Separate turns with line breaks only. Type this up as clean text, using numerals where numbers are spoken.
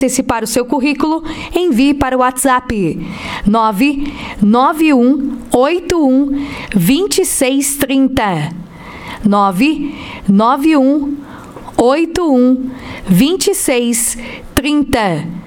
Antecipar o seu currículo, envie para o WhatsApp 991812630. 991812630.